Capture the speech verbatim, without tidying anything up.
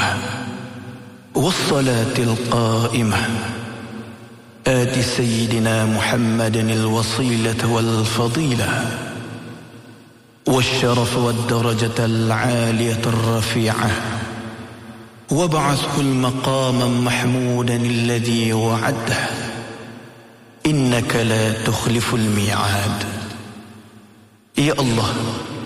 والصلاة القائمة آت سيدنا محمد الوصيلة والفضيلة والشرف والدرجة العالية الرفيعة وابعثه المقام محمودا الذي وعده إنك لا تخلف الميعاد. يا الله،